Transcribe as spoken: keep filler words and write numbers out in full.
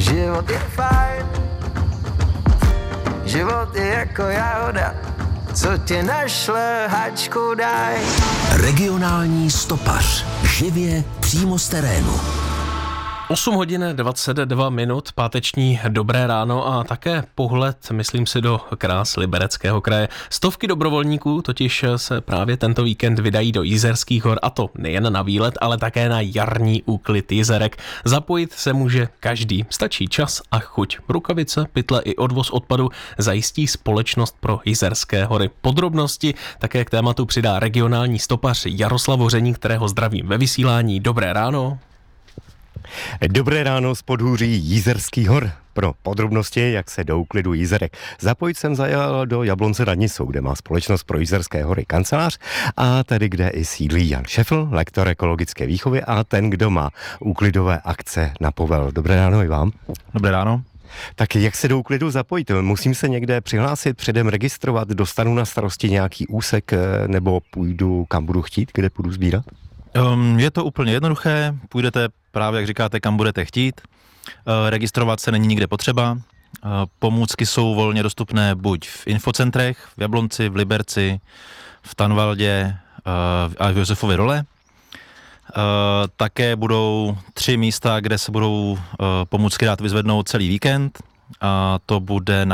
Život je fajn, život je jako jahoda, co tě našle, hačku daj. Regionální stopař. Živě přímo z terénu. osm hodin dvacet dva minut, páteční dobré ráno a také pohled, myslím si, do krás Libereckého kraje. Stovky dobrovolníků totiž se právě tento víkend vydají do Jizerských hor, a to nejen na výlet, ale také na jarní úklid jizerek. Zapojit se může každý, stačí čas a chuť. Rukavice, pytle i odvoz odpadu zajistí Společnost pro Jizerské hory. Podrobnosti také k tématu přidá regionální stopař Jaroslav Hořeník, kterého zdravím ve vysílání. Dobré ráno. Dobré ráno z podhůří Jizerských hor. Pro podrobnosti, jak se do úklidu jizerek zapojit, jsem zajel do Jablonce nad Nisou, kde má Společnost pro Jizerské hory kancelář, a tady, kde i sídlí Jan Šefl, lektor ekologické výchovy a ten, kdo má úklidové akce na povel. Dobré ráno i vám. Dobré ráno. Tak jak se do úklidu zapojit? Musím se někde přihlásit, předem registrovat, dostanu na starosti nějaký úsek, nebo půjdu, kam budu chtít, kde půjdu sbírat? Um, je to úplně jednoduché, půjdete právě, jak říkáte, kam budete chtít. Uh, registrovat se není nikde potřeba. Uh, pomůcky jsou volně dostupné buď v infocentrech, v Jablonci, v Liberci, v Tanvaldě uh, a v Josefově Role. Uh, také budou tři místa, kde se budou uh, pomůcky dát vyzvednout celý víkend. A to bude na